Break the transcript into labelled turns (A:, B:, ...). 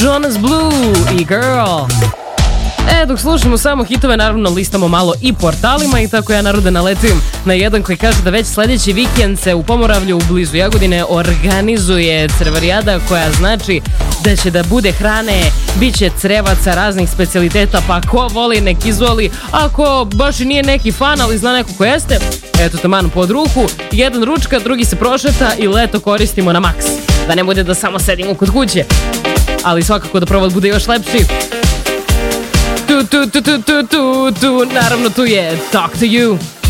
A: Jonas Blue i Girl. Dok slušamo samo hitove, naravno listamo malo i portalima i tako ja narode naletim na jedan koji kaže da već sledeći vikend se u Pomoravlju blizu Jagodine organizuje crvarijada koja znači da će da bude hrane, bit će crevaca, raznih specijaliteta, pa ko voli nek izvoli, ako baš i nije neki fan ali zna neko ko jeste, eto taman pod ruku, jedan ručka, drugi se prošeta i leto koristimo na maks, da ne bude da samo sedimo kod kuće, ali svakako da provod bude još lepši. Naravno tu je Talk to You.